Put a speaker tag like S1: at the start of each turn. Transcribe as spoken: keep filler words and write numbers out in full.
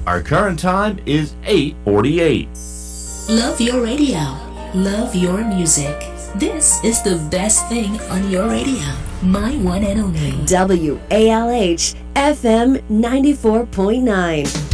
S1: Our current time is eight forty-eight.
S2: Love your radio. Love your music. This is the best thing on your radio. My one and only
S3: W A L H F M ninety-four point nine.